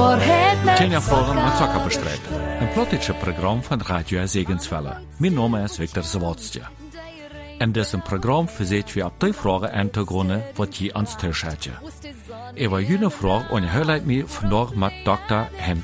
Tjenja Fragen met Zakker bestrijden. Een plottische programma van Radio Segenswelle. Mijn naam is Victor Zawadztje. In diesem Programm verseht wir ab die Fragen an zu Gründe, was je ans Tisch hat. Über jene Frage unterhalte ich mich vandaag mit Dr. Henk